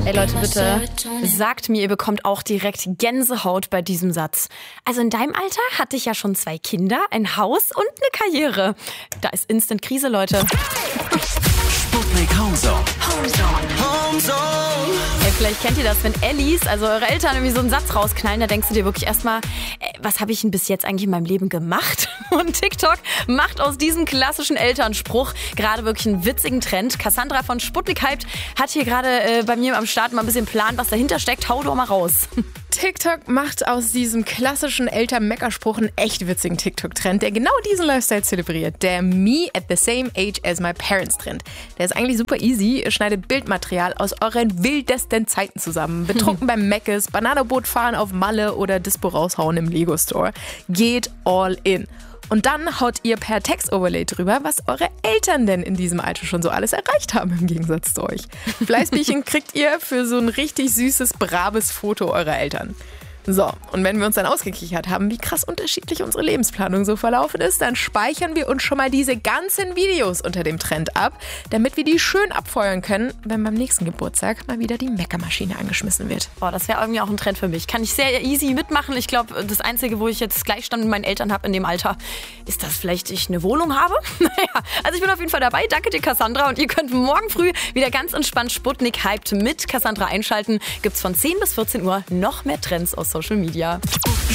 Ey Leute, bitte sagt mir, ihr bekommt auch direkt Gänsehaut bei diesem Satz. Also in deinem Alter hatte ich ja schon 2 Kinder, ein Haus und eine Karriere. Da ist Instant Krise, Leute. Sputnik Homezone. Ey, vielleicht kennt ihr das, wenn Ellis, also eure Eltern, irgendwie so einen Satz rausknallen, da denkst du dir wirklich erstmal, was habe ich denn bis jetzt eigentlich in meinem Leben gemacht? Und TikTok macht aus diesem klassischen Elternspruch gerade wirklich einen witzigen Trend. Cassandra von Sputnik Hyped hat hier gerade bei mir am Start mal ein bisschen Plan, was dahinter steckt. Hau doch mal raus. TikTok macht aus diesem klassischen Eltern-Meckerspruch einen echt witzigen TikTok-Trend, der genau diesen Lifestyle zelebriert. Der Me at the same age as my parents Trend. Der ist eigentlich super easy, schneidet Bildmaterial aus euren wildesten Zeiten zusammen. Betrunken beim Meckes, Bananaboot fahren auf Malle oder Dispo raushauen im Lego Store. Geht all in. Und dann haut ihr per Text-Overlay drüber, was eure Eltern denn in diesem Alter schon so alles erreicht haben im Gegensatz zu euch. Fleißbierchen kriegt ihr für so ein richtig süßes, braves Foto eurer Eltern. So, und wenn wir uns dann ausgekichert haben, wie krass unterschiedlich unsere Lebensplanung so verlaufen ist, dann speichern wir uns schon mal diese ganzen Videos unter dem Trend ab, damit wir die schön abfeuern können, wenn beim nächsten Geburtstag mal wieder die Meckermaschine angeschmissen wird. Boah, das wäre irgendwie auch ein Trend für mich. Kann ich sehr easy mitmachen. Ich glaube, das Einzige, wo ich jetzt Gleichstand mit meinen Eltern habe in dem Alter, ist, dass vielleicht ich eine Wohnung habe. Naja, also ich bin auf jeden Fall dabei. Danke dir, Cassandra. Und ihr könnt morgen früh wieder ganz entspannt Sputnik Hyped mit Cassandra einschalten. Gibt's von 10 bis 14 Uhr noch mehr Trends aus Social Media.